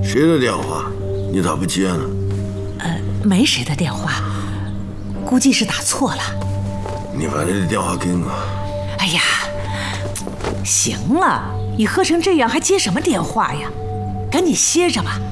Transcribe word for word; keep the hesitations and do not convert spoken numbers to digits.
谁的电话？你咋不接呢？ 呃，没谁的电话，估计是打错了。 你把你的电话给我。 哎呀，行了，你喝成这样还接什么电话呀？赶紧歇着吧。